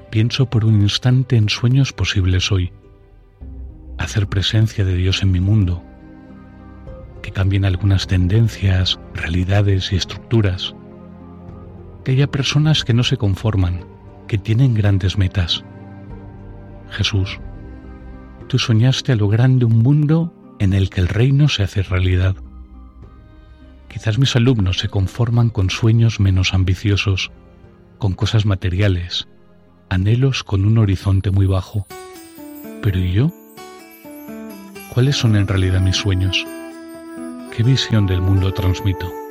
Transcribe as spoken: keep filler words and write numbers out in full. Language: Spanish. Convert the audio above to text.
pienso por un instante en sueños posibles hoy. Hacer presencia de Dios en mi mundo, que cambien algunas tendencias, realidades y estructuras, que haya personas que no se conforman, que tienen grandes metas. Jesús, tú soñaste a lo grande un mundo en el que el reino se hace realidad. Quizás mis alumnos se conforman con sueños menos ambiciosos, con cosas materiales, anhelos con un horizonte muy bajo. Pero ¿y yo? ¿Cuáles son en realidad mis sueños? ¿Qué visión del mundo transmito?